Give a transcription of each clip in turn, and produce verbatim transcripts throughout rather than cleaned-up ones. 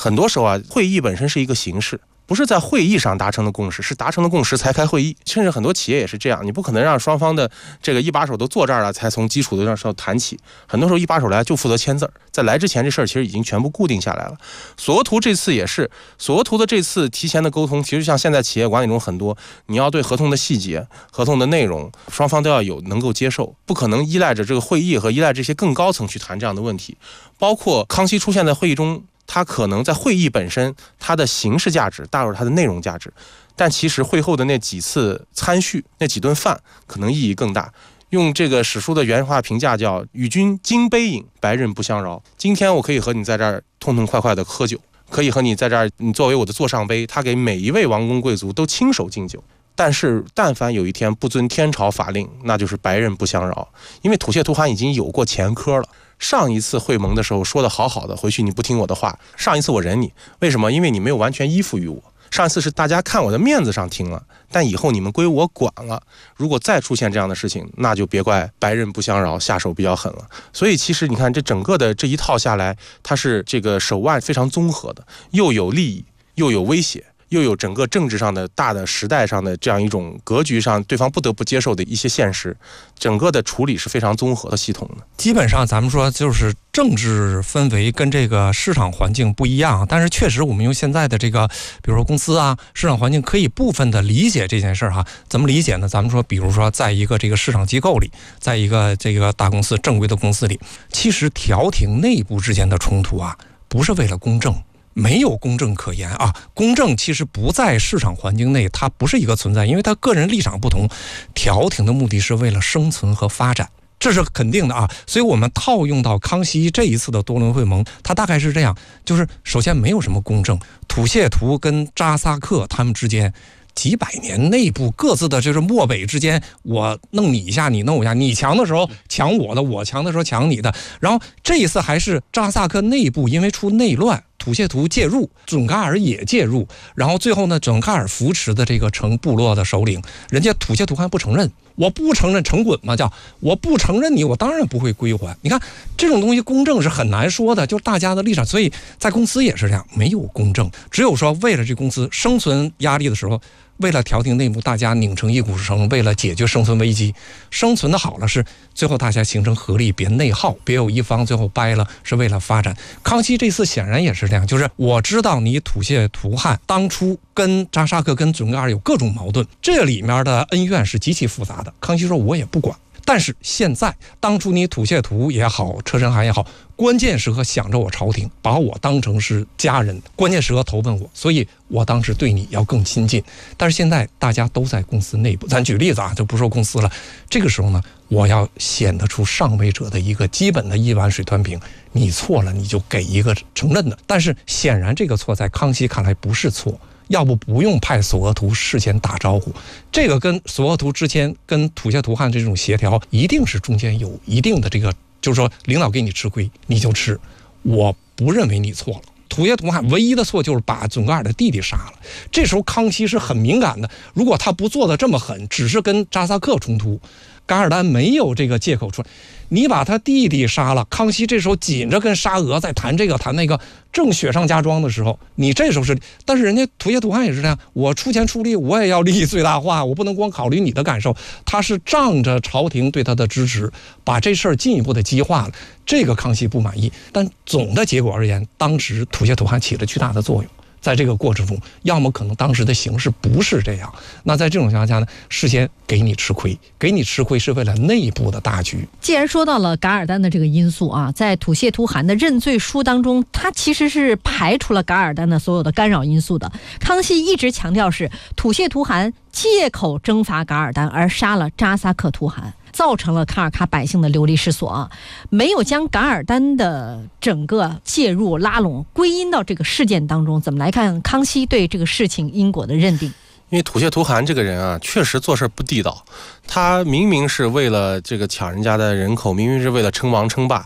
很多时候啊，会议本身是一个形式，不是在会议上达成的共识，是达成的共识才开会议。甚至很多企业也是这样，你不可能让双方的这个一把手都坐这儿了才从基础的时候谈起。很多时候一把手来就负责签字，在来之前这事儿其实已经全部固定下来了。索额图这次也是，索额图的这次提前的沟通，其实像现在企业管理中很多，你要对合同的细节、合同的内容，双方都要有能够接受，不可能依赖着这个会议和依赖这些更高层去谈这样的问题。包括康熙出现在会议中，它可能在会议本身，它的形式价值大于它的内容价值，但其实会后的那几次参叙、那几顿饭，可能意义更大。用这个史书的原话评价叫“与君金杯饮，白刃不相扰”。今天我可以和你在这儿痛痛快快的喝酒，可以和你在这儿，你作为我的座上杯，他给每一位王公贵族都亲手敬酒。但是但凡有一天不遵天朝法令，那就是白刃不相扰。因为吐谢图汗已经有过前科了，上一次会盟的时候说的好好的，回去你不听我的话，上一次我忍你，为什么？因为你没有完全依附于我。上一次是大家看我的面子上听了，但以后你们归我管了。如果再出现这样的事情，那就别怪白刃不相扰，下手比较狠了。所以其实你看这整个的这一套下来，它是这个手腕非常综合的，又有利益，又有威胁，又有整个政治上的大的时代上的这样一种格局上对方不得不接受的一些现实，整个的处理是非常综合的系统的。 基本上咱们说就是政治氛围跟这个市场环境不一样，但是确实我们用现在的这个比如说公司啊市场环境可以部分的理解这件事哈。怎么理解呢？咱们说比如说在一个这个市场机构里，在一个这个大公司正规的公司里，其实调停内部之间的冲突啊不是为了公正，没有公正可言啊！公正其实不在市场环境内，它不是一个存在，因为它个人立场不同。调停的目的是为了生存和发展，这是肯定的啊。所以我们套用到康熙这一次的多伦会盟，它大概是这样：就是首先没有什么公正，吐谢图跟扎萨克他们之间几百年内部各自的就是漠北之间，我弄你一下，你弄我一下，你强的时候抢我的，我强的时候抢你的。然后这一次还是扎萨克内部因为出内乱，吐谢图介入，准噶尔也介入，然后最后呢，准噶尔扶持的这个成部落的首领，人家吐谢图汗不承认，我不承认成滚嘛，叫我不承认你，我当然不会归还。你看这种东西公正是很难说的，就是大家的立场，所以在公司也是这样，没有公正，只有说为了这公司生存压力的时候，为了调停内部，大家拧成一股绳，为了解决生存危机，生存的好了是最后大家形成合力，别内耗，别有一方最后掰了，是为了发展。康熙这次显然也是这样，就是我知道你吐谢图汗当初跟扎萨克跟准噶尔有各种矛盾，这里面的恩怨是极其复杂的。康熙说我也不管，但是现在当初你吐谢图也好，车臣汗也好，关键时刻想着我朝廷，把我当成是家人，关键时刻投奔我，所以我当时对你要更亲近。但是现在大家都在公司内部，咱举例子啊，就不说公司了，这个时候呢，我要显得出上位者的一个基本的一碗水端平，你错了你就给一个承认的。但是显然这个错在康熙看来不是错，要不不用派索额图事先打招呼，这个跟索额图之前跟吐谢图汗这种协调，一定是中间有一定的这个，就是说领导给你吃亏你就吃，我不认为你错了。吐谢图汗唯一的错就是把准噶尔的弟弟杀了，这时候康熙是很敏感的，如果他不做的这么狠，只是跟扎萨克冲突，噶尔丹没有这个借口出来，你把他弟弟杀了，康熙这时候紧着跟沙俄在谈这个谈那个，正雪上加霜的时候，你这时候是，但是人家吐谢图汗也是这样，我出钱出力，我也要利益最大化，我不能光考虑你的感受，他是仗着朝廷对他的支持，把这事儿进一步的激化了，这个康熙不满意，但总的结果而言，当时吐谢图汗起了巨大的作用。在这个过程中，要么可能当时的形势不是这样，那在这种情况下呢，事先给你吃亏，给你吃亏是为了内部的大局。 既然说到了噶尔丹的这个因素啊，在吐谢图汗的认罪书当中，他其实是排除了噶尔丹的所有的干扰因素的。康熙一直强调是吐谢图汗借口征伐噶尔丹而杀了扎萨克图汗，造成了卡尔喀百姓的流离失所啊，没有将噶尔丹的整个介入拉拢归因到这个事件当中。怎么来看康熙对这个事情因果的认定？ 因为吐谢图汗这个人啊，确实做事不地道，他明明是为了这个抢人家的人口，明明是为了称王称霸，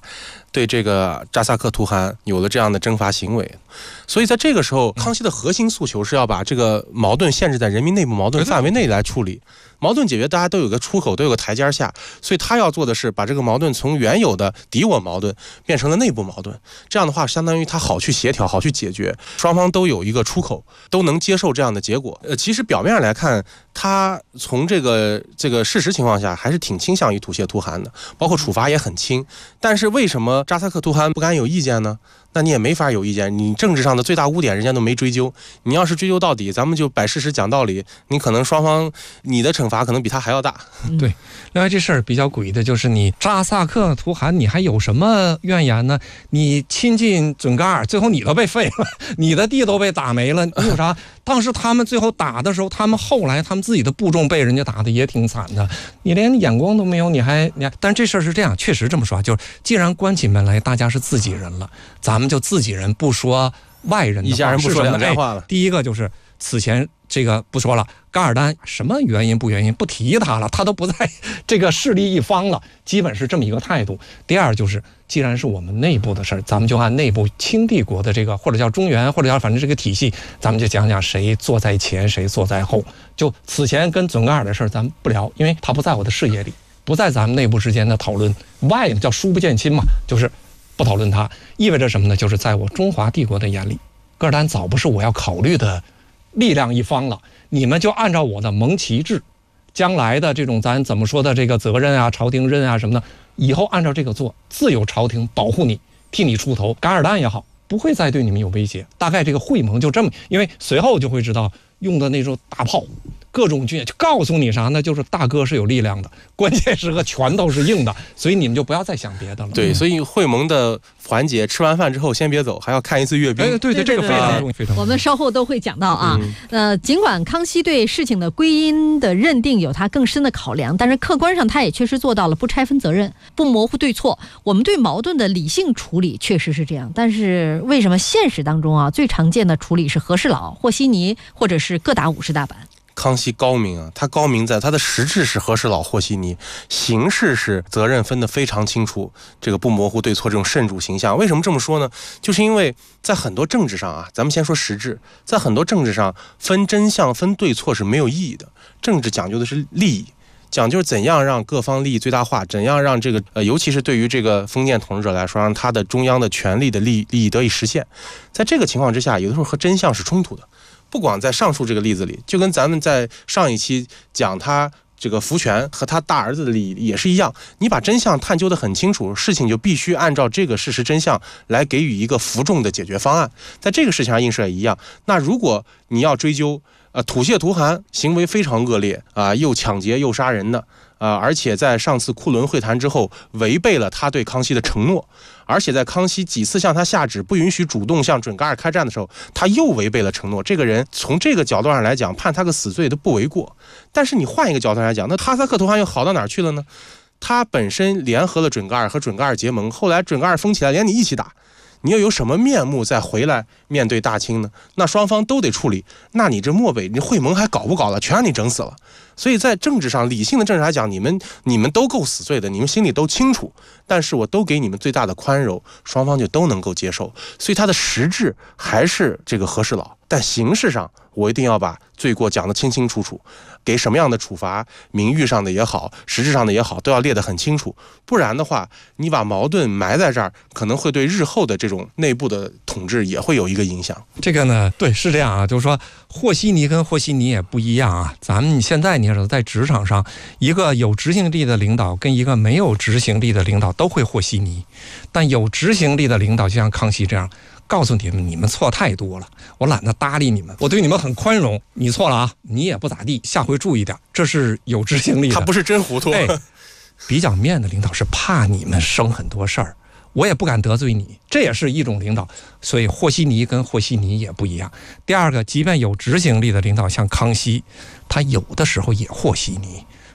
对这个扎萨克图汗有了这样的征伐行为。所以在这个时候，康熙的核心诉求是要把这个矛盾限制在人民内部矛盾范围内来处理。矛盾解决大家都有个出口，都有个台阶下，所以他要做的是把这个矛盾从原有的敌我矛盾变成了内部矛盾。这样的话，相当于他好去协调，好去解决，双方都有一个出口，都能接受这样的结果。呃，其实表面上来看，他从这个这个事实情况下还是挺倾向于吐谢图汗的，包括处罚也很轻。但是为什么扎萨克图汗不敢有意见呢？那你也没法有意见，你政治上的最大污点人家都没追究，你要是追究到底，咱们就摆事实讲道理，你可能双方你的惩罚可能比他还要大。 对，另外这事儿比较诡异的就是你扎萨克图汗，你还有什么怨言呢？你亲近准噶尔，最后你都被废了，你的地都被打没了，你有啥？当时他们最后打的时候，他们后来他们自己的部众被人家打的也挺惨的，你连眼光都没有，你还你还？但是这事儿是这样，确实这么说，就是既然关起门来，大家是自己人了，咱们就自己人不说外人的话， 一家人不说两家话了。 第一个就是此前这个不说了，噶尔丹什么原因不原因不提他了，他都不在这个势力一方了，基本是这么一个态度。第二就是，既然是我们内部的事儿，咱们就按内部清帝国的这个，或者叫中原，或者叫反正这个体系，咱们就讲讲谁坐在前，谁坐在后。就此前跟准噶尔的事儿，咱们不聊，因为他不在我的视野里，不在咱们内部之间的讨论。外叫疏不见亲嘛，就是不讨论它，意味着什么呢？就是在我中华帝国的眼里，噶尔丹早不是我要考虑的力量一方了，你们就按照我的蒙旗制，将来的这种咱怎么说的这个责任啊、朝廷任啊什么的，以后按照这个做，自有朝廷保护你，替你出头。噶尔丹也好，不会再对你们有威胁。大概这个会盟就这么，因为随后就会知道用的那种大炮。各种军就告诉你啥呢？就是大哥是有力量的，关键时刻拳头是硬的，所以你们就不要再想别的了。 对，所以会盟的环节，吃完饭之后先别走，还要看一次阅兵。 哎，对对，这个非常重要，非常重要。 我们稍后都会讲到啊。嗯、呃，尽管康熙对事情的归因的认定有他更深的考量，但是客观上他也确实做到了不拆分责任，不模糊对错。我们对矛盾的理性处理确实是这样，但是为什么现实当中啊，最常见的处理是和事佬、和稀泥，或者是各打五十大板？ 康熙高明啊，他高明在他的实质是和事佬和稀泥，形式是责任分得非常清楚，这个不模糊对错，这种慎主形象。为什么这么说呢？就是因为在很多政治上啊，咱们先说实质，在很多政治上分真相分对错是没有意义的，政治讲究的是利益，讲究怎样让各方利益最大化，怎样让这个呃，尤其是对于这个封建统治者来说，让他的中央的权力的利益利益得以实现。在这个情况之下，有的时候和真相是冲突的。不光在上述这个例子里，就跟咱们在上一期讲他这个福全和他大儿子的利益也是一样，你把真相探究得很清楚，事情就必须按照这个事实真相来给予一个服众的解决方案。在这个事情上映射也一样。那如果你要追究呃吐谢图汗行为非常恶劣啊、呃，又抢劫又杀人的啊、呃，而且在上次库伦会谈之后违背了他对康熙的承诺，而且在康熙几次向他下旨不允许主动向准噶尔开战的时候，他又违背了承诺。这个人从这个角度上来讲，判他个死罪都不为过。但是你换一个角度上来讲，那哈萨克图汗又好到哪儿去了呢？他本身联合了准噶尔，和准噶尔结盟，后来准噶尔疯起来，连你一起打。你又有什么面目再回来面对大清呢？那双方都得处理，那你这漠北你会盟还搞不搞了？全让你整死了。所以在政治上，理性的政治来讲，你们你们都够死罪的，你们心里都清楚，但是我都给你们最大的宽容，双方就都能够接受。所以它的实质还是这个和事佬，但形式上我一定要把罪过讲得清清楚楚，给什么样的处罚，名誉上的也好，实质上的也好，都要列得很清楚。不然的话，你把矛盾埋在这儿，可能会对日后的这种内部的统治也会有一个影响。 这个呢，对，是这样啊，就是说和稀泥跟和稀泥也不一样啊。咱们现在你说在职场上，一个有执行力的领导跟一个没有执行力的领导都会和稀泥，但有执行力的领导就像康熙这样，告诉你们，你们错太多了，我懒得搭理你们，我对你们很宽容，你错了啊，你也不咋地，下回注意点，这是有执行力的。 他不是真糊涂。 哎，比较面的领导是怕你们生很多事儿，我也不敢得罪你，这也是一种领导。所以和稀泥跟和稀泥也不一样。第二个，即便有执行力的领导，像康熙，他有的时候也和稀泥。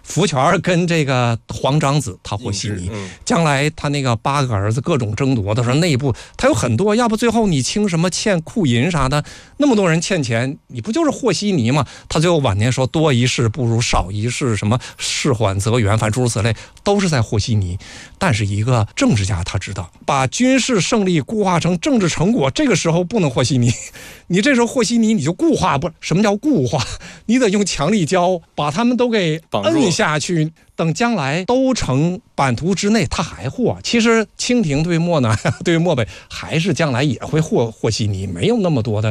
福全跟这个皇长子他和稀泥， 嗯、 将来他那个八个儿子各种争夺的时候，内部他有很多，要不最后你清什么欠库银啥的，那么多人欠钱，你不就是和稀泥吗？他最后晚年说多一事不如少一事，什么事缓则圆，反正诸如此类，都是在和稀泥。但是一个政治家他知道，把军事胜利固化成政治成果，这个时候不能和稀泥。你这时候和稀泥，你就固化，不是什么叫固化？你得用强力胶把他们都给摁下去，等将来都成版图之内，他还和。其实清廷对漠南、对漠北还是将来也会和和稀泥，没有那么多的